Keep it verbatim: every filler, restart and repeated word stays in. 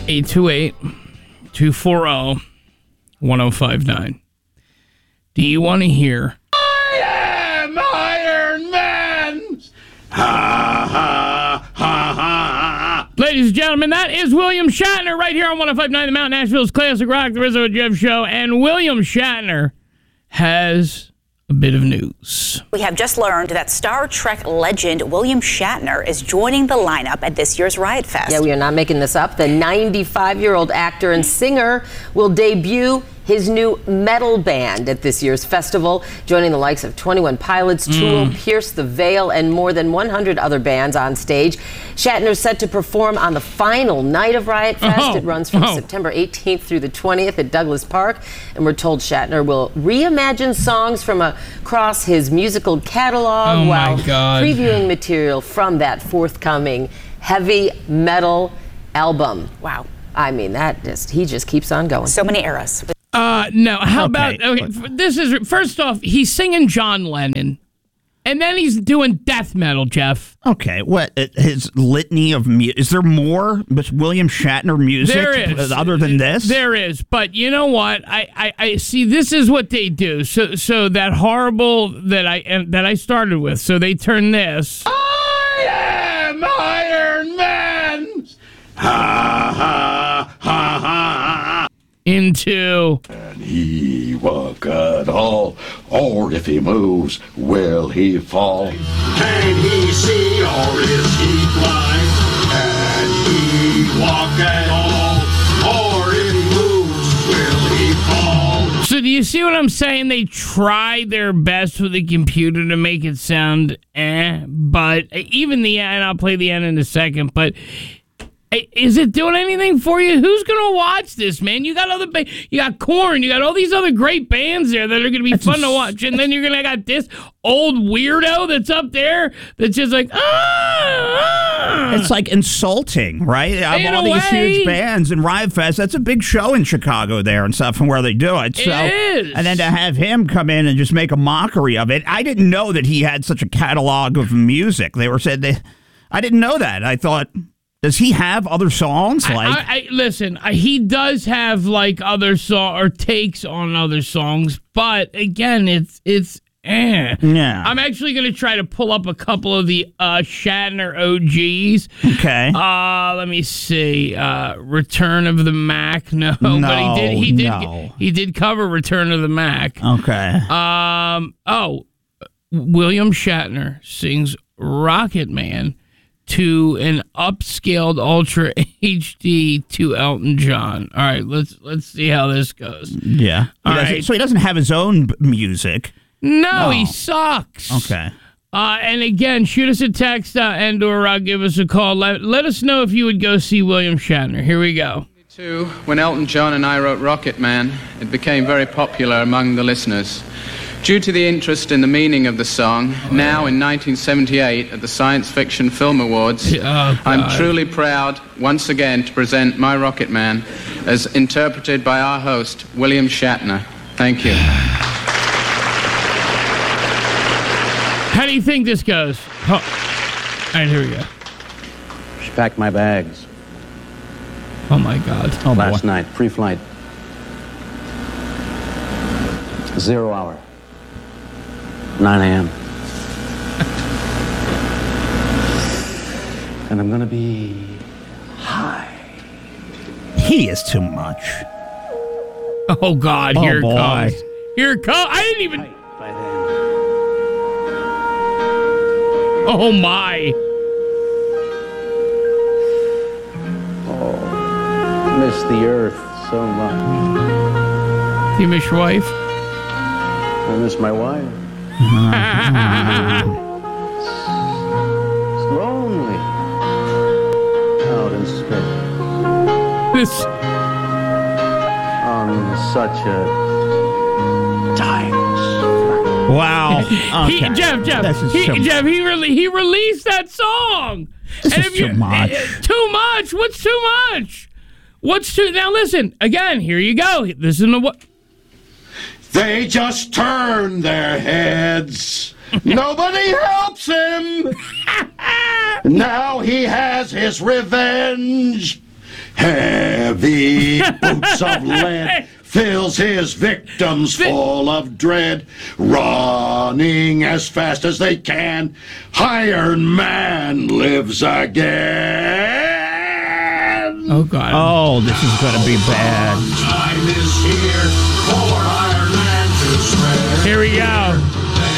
eight two eight, two four zero, one zero five nine. Do you want to hear? I am Iron Man! Ha, ha, ha, ha, ha. Ladies and gentlemen, that is William Shatner right here on one oh five point nine The Mountain, Nashville's Classic Rock, the Rizzo and Jeff Show. And William Shatner has a bit of news. We have just learned that Star Trek legend William Shatner is joining the lineup at this year's Riot Fest. Yeah, we are not making this up. The ninety-five-year-old actor and singer will debut his new metal band at this year's festival, joining the likes of twenty-one Pilots, Tool, Mm. Pierce the Veil, and more than one hundred other bands on stage. Shatner's set to perform on the final night of Riot Fest. Oh, it runs from oh. September eighteenth through the twentieth at Douglas Park, and we're told Shatner will reimagine songs from across his musical catalog Oh, my while God. previewing material from that forthcoming heavy metal album. Wow. I mean, that just he just keeps on going. So many eras. Uh, no, how Okay. about, okay, f- this is, first off, he's singing John Lennon, and then he's doing death metal, Jeff. Okay, what uh, his litany of mu- is there more but William Shatner music There is. other than this? There is, but you know what? I, I, I see. This is what they do. So, so that horrible that I and that I started with. So they turn this. I am Iron Man! Ha, ha, ha, ha, ha. Into He walk at all, or if he moves, will he fall? Can he see, or is he blind? Can he walk at all, or if he moves, will he fall? so do you see what I'm saying? They try their best with the computer to make it sound eh, but even the and I'll play the end in a second, but eh, is it doing anything for you? Who's gonna watch this, man? You got other ba- you got Korn, you got all these other great bands there that are gonna be That's fun ins- to watch, and then you're gonna got this old weirdo that's up there that's just like ah. ah. It's like insulting, right? Of In all a these way. huge bands and Riot Fest, that's a big show in Chicago there and stuff, and where they do it. So, is. and then to have him come in and just make a mockery of it, I didn't know that he had such a catalog of music. They were said they, I didn't know that. I thought, does he have other songs like? I, I, listen, I, he does have like other song or takes on other songs, but again, it's it's eh. Yeah. I'm actually gonna try to pull up a couple of the uh, Shatner O Gs. Okay. Uh, let me see. Uh, Return of the Mac. No, but he did. He did. no. He did cover Return of the Mac. Okay. Um. Oh, William Shatner sings Rocket Man to an upscaled Ultra H D to Elton John. All right, let's let's see how this goes. Yeah. He All doesn't- right. So he doesn't have his own b- music. No, No. he sucks. Okay. Uh, and again, shoot us a text uh, and or uh, give us a call. Let, let us know if you would go see William Shatner. Here we go. Too, when Elton John and I wrote Rocket Man, it became very popular among the listeners. Due to the interest in the meaning of the song, now in nineteen seventy-eight at the Science Fiction Film Awards, Oh, I'm God. truly proud once again to present My Rocket Man as interpreted by our host, William Shatner. Thank you. How do you think this goes? Oh. All right, here we go. She packed my bags Oh, my God. Oh, last boy. night, pre-flight. Zero hour. nine a.m. And I'm gonna be high. He is too much. Oh, God. Oh, Here it boy. comes. Here it comes. I didn't even. By then. Oh, my. Oh, miss the earth so much. Do you miss your wife? I miss my wife. It's lonely out in space This. on such a time. Wow. He, Okay. Jeff, Jeff, This is he, too- Jeff, he really he released that song. This And is if you- too much. eh, Too much. What's too much? What's too? Now listen again. Here you go. Listen to what. They just turn their heads. Nobody helps him. Now he has his revenge. Heavy boots of lead fills his victims full of dread, running as fast as they can. Iron Man lives again. Oh, God. Oh, this is going to be bad. Time is here for Iron Man to spread. Here we go.